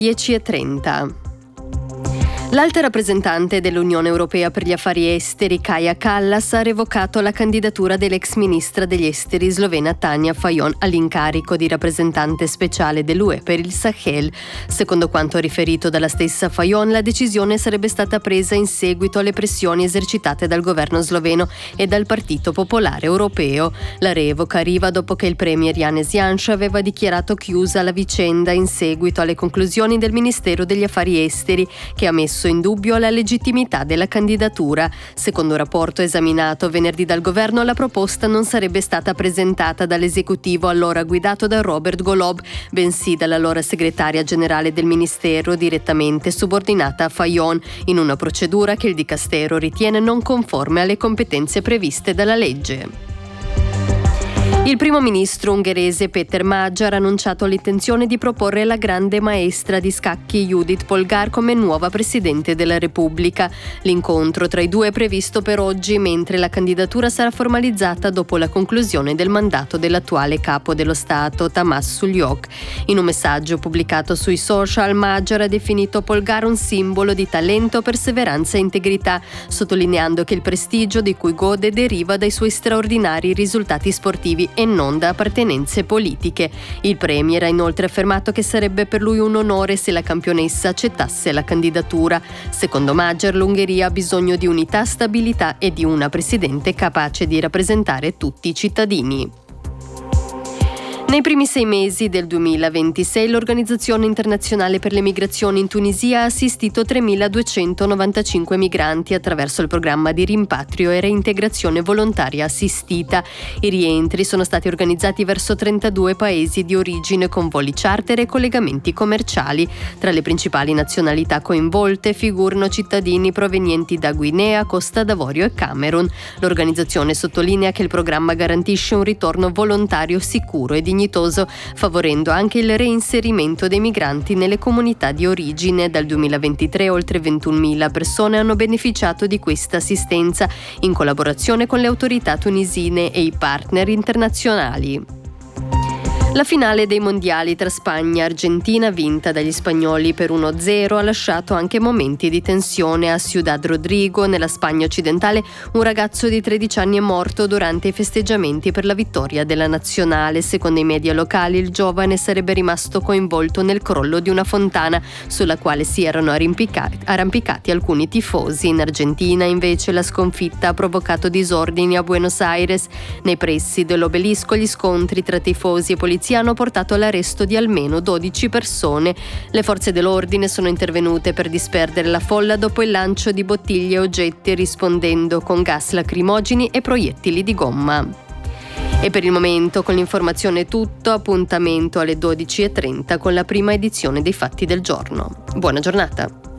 10:30. L'alta rappresentante dell'Unione Europea per gli affari esteri, Kaja Kallas, ha revocato la candidatura dell'ex ministra degli esteri slovena Tanja Fajon all'incarico di rappresentante speciale dell'UE per il Sahel. Secondo quanto riferito dalla stessa Fajon, la decisione sarebbe stata presa in seguito alle pressioni esercitate dal governo sloveno e dal Partito Popolare Europeo. La revoca arriva dopo che il premier Janez Janša aveva dichiarato chiusa la vicenda in seguito alle conclusioni del Ministero degli Affari Esteri, che ha messo in dubbio la legittimità della candidatura. Secondo un rapporto esaminato venerdì dal governo, la proposta non sarebbe stata presentata dall'esecutivo allora guidato da Robert Golob, bensì dall'allora segretaria generale del ministero, direttamente subordinata a Fajon, in una procedura che il dicastero ritiene non conforme alle competenze previste dalla legge. Il primo ministro ungherese Péter Magyar ha annunciato l'intenzione di proporre la grande maestra di scacchi Judith Polgár come nuova presidente della Repubblica. L'incontro tra i due è previsto per oggi, mentre la candidatura sarà formalizzata dopo la conclusione del mandato dell'attuale capo dello Stato, Tamás Sulyok. In un messaggio pubblicato sui social, Magyar ha definito Polgár un simbolo di talento, perseveranza e integrità, sottolineando che il prestigio di cui gode deriva dai suoi straordinari risultati sportivi e non da appartenenze politiche. Il premier ha inoltre affermato che sarebbe per lui un onore se la campionessa accettasse la candidatura. Secondo Magyar, l'Ungheria ha bisogno di unità, stabilità e di una presidente capace di rappresentare tutti i cittadini. Nei primi 6 mesi del 2026 l'Organizzazione Internazionale per le Migrazioni in Tunisia ha assistito 3.295 migranti attraverso il programma di rimpatrio e reintegrazione volontaria assistita. I rientri sono stati organizzati verso 32 paesi di origine con voli charter e collegamenti commerciali. Tra le principali nazionalità coinvolte figurano cittadini provenienti da Guinea, Costa d'Avorio e Camerun. L'organizzazione sottolinea che il programma garantisce un ritorno volontario sicuro e dignitoso, favorendo anche il reinserimento dei migranti nelle comunità di origine. Dal 2023 oltre 21.000 persone hanno beneficiato di questa assistenza in collaborazione con le autorità tunisine e i partner internazionali. La finale dei mondiali tra Spagna e Argentina, vinta dagli spagnoli per 1-0, ha lasciato anche momenti di tensione a Ciudad Rodrigo, nella Spagna occidentale. Un ragazzo di 13 anni è morto durante i festeggiamenti per la vittoria della nazionale. Secondo i media locali, il giovane sarebbe rimasto coinvolto nel crollo di una fontana sulla quale si erano arrampicati alcuni tifosi. In Argentina, invece, la sconfitta ha provocato disordini a Buenos Aires. Nei pressi dell'obelisco, gli scontri tra tifosi e polizia hanno portato all'arresto di almeno 12 persone. Le forze dell'ordine sono intervenute per disperdere la folla dopo il lancio di bottiglie e oggetti, rispondendo con gas lacrimogeni e proiettili di gomma. E per il momento con l'informazione è tutto. Appuntamento alle 12:30 con la prima edizione dei Fatti del Giorno. Buona giornata.